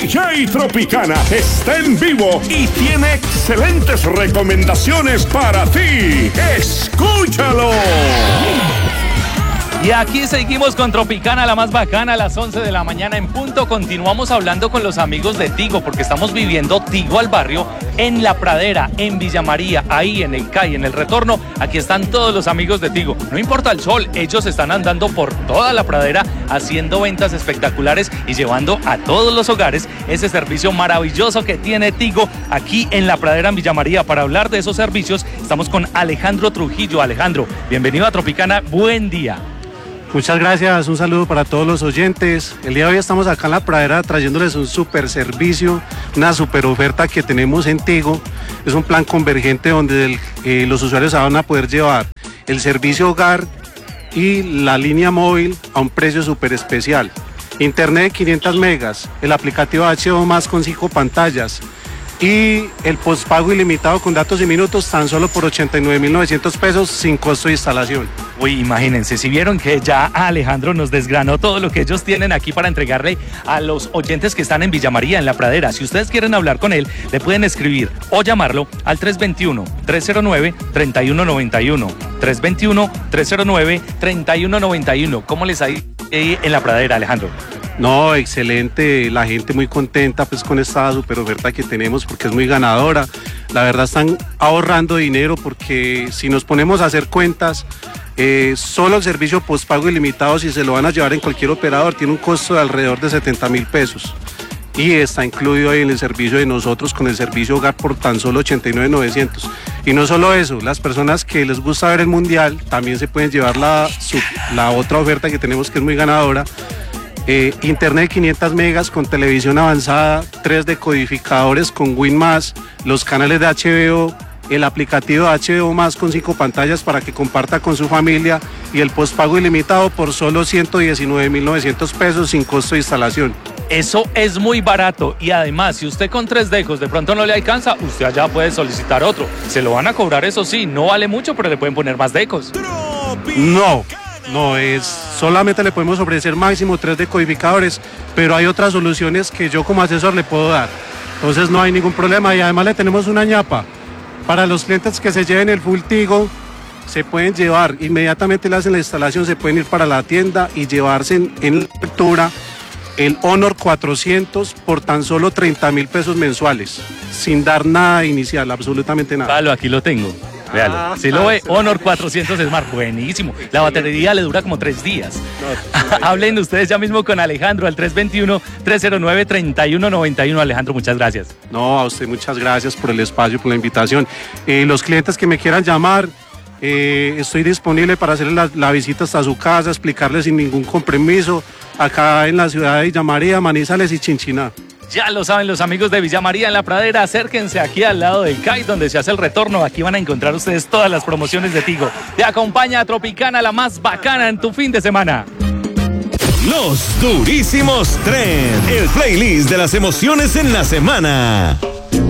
DJ Tropicana está en vivo y tiene excelentes recomendaciones para ti. ¡Escúchalo! Y aquí seguimos con Tropicana, la más bacana, a las 11 de la mañana en punto. Continuamos hablando con los amigos de Tigo, porque estamos viviendo Tigo al barrio en La Pradera, en Villa María, ahí en el CAI, en el retorno. Aquí están todos los amigos de Tigo. No importa el sol, ellos están andando por toda La Pradera haciendo ventas espectaculares y llevando a todos los hogares ese servicio maravilloso que tiene Tigo aquí en La Pradera, en Villa María. Para hablar de esos servicios, estamos con Alejandro Trujillo. Alejandro, bienvenido a Tropicana, buen día. Muchas gracias, un saludo para todos los oyentes. El día de hoy estamos acá en La Pradera trayéndoles un super servicio, una super oferta que tenemos en Tigo. Es un plan convergente donde los usuarios van a poder llevar el servicio hogar y la línea móvil a un precio súper especial. Internet de 500 megas, el aplicativo HBO Más con 5 pantallas y el postpago ilimitado con datos y minutos tan solo por 89.900 pesos sin costo de instalación. Uy, imagínense, si vieron que ya Alejandro nos desgranó todo lo que ellos tienen aquí para entregarle a los oyentes que están en Villa María, en La Pradera. Si ustedes quieren hablar con él, le pueden escribir o llamarlo al 321-309-3191. 321-309-3191. ¿Cómo les ha ido en La Pradera, Alejandro? No, excelente, la gente muy contenta pues con esta super oferta que tenemos porque es muy ganadora. La verdad están ahorrando dinero porque si nos ponemos a hacer cuentas, solo el servicio postpago ilimitado, si se lo van a llevar en cualquier operador, tiene un costo de alrededor de 70.000 pesos. Y está incluido ahí en el servicio de nosotros con el servicio hogar por tan solo 89.900. Y no solo eso, las personas que les gusta ver el mundial también se pueden llevar la otra oferta que tenemos que es muy ganadora. Internet de 500 megas con televisión avanzada, 3 decodificadores con Win+, los canales de HBO, el aplicativo de HBO Más con 5 pantallas para que comparta con su familia y el postpago ilimitado por solo 119.900 pesos sin costo de instalación. Eso es muy barato y además si usted con 3 decos de pronto no le alcanza, usted allá puede solicitar otro. Se lo van a cobrar, eso sí, no vale mucho, pero le pueden poner más decos. No, solamente le podemos ofrecer máximo 3 decodificadores, pero hay otras soluciones que yo como asesor le puedo dar. Entonces no hay ningún problema y además le tenemos una ñapa. Para los clientes que se lleven el Full Tigo, se pueden llevar, inmediatamente le hacen la instalación, se pueden ir para la tienda y llevarse en lectura el Honor 400 por tan solo 30.000 pesos mensuales, sin dar nada inicial, absolutamente nada. Vale, aquí lo tengo. Véalo, si lo ve, Honor 400 Smart, buenísimo. La batería le dura como 3 días. Hablen ustedes ya mismo con Alejandro al 321-309-3191. Alejandro, muchas gracias. No, a usted muchas gracias por el espacio, por la invitación. Los clientes que me quieran llamar, estoy disponible para hacerles la visita hasta su casa, explicarles sin ningún compromiso, acá en la ciudad de Villa María, Manizales y Chinchiná. Ya lo saben los amigos de Villa María en La Pradera, acérquense aquí al lado del CAI donde se hace el retorno. Aquí van a encontrar ustedes todas las promociones de Tigo. Te acompaña Tropicana, la más bacana en tu fin de semana. Los Durísimos Trend, el playlist de las emociones en la semana.